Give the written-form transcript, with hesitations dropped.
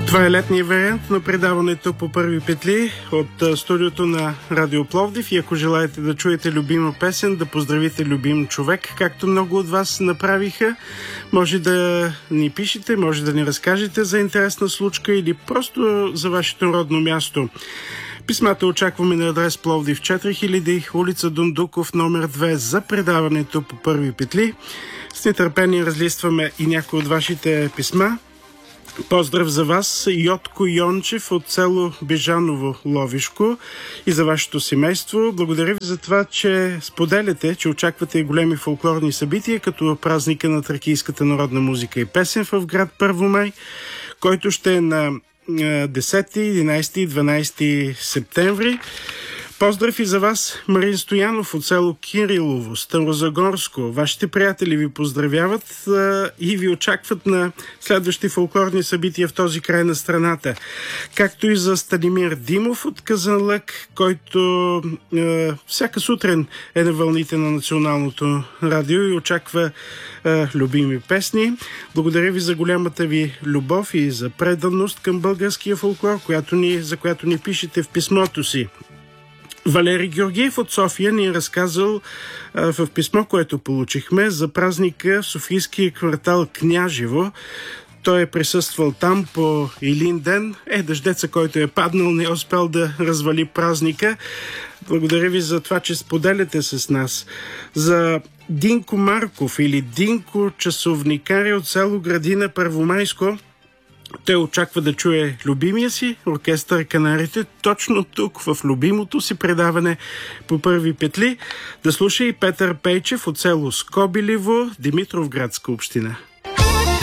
Това е летният вариант на предаването по първи петли от студиото на Радио Пловдив. И ако желаете да чуете любима песен, да поздравите любим човек, както много от вас направиха, може да ни пишете, може да ни разкажете за интересна случка или просто за вашето родно място. Писмата очакваме на адрес Пловдив 4000, улица Дундуков, номер 2 за предаването по първи петли. С нетърпение разлистваме и някои от вашите писма. Поздрав за вас, Йотко Йончев от село Бежаново, Ловишко, и за вашето семейство. Благодаря ви за това, че споделяте, че очаквате големи фолклорни събития, като празника на тракийската народна музика и песен в град Първомай, който ще е на 10, 11 и 12 септември. Поздрав и за вас, Марин Стоянов от село Кирилово, Старозагорско. Вашите приятели ви поздравяват и ви очакват на следващи фолклорни събития в този край на страната. Както и за Станимир Димов от Казанлък, който всяка сутрин е на вълните на Националното радио и очаква любими песни. Благодаря ви за голямата ви любов и за преданост към българския фолклор, за която ни пишете в писмото си. Валери Георгиев от София ни е разказал в писмо, което получихме, за празника в софийския квартал Княжево. Той е присъствал там по Илин ден. Дъждеца, който е паднал, не е успял да развали празника. Благодаря ви за това, че споделяте с нас. За Динко Марков или Динко часовникари от село Градина, Първомайско. Той очаква да чуе любимия си оркестър Канарите точно тук, в любимото си предаване по първи петли. Да слуша и Петър Пейчев от село Скобиливо, Димитровградска община.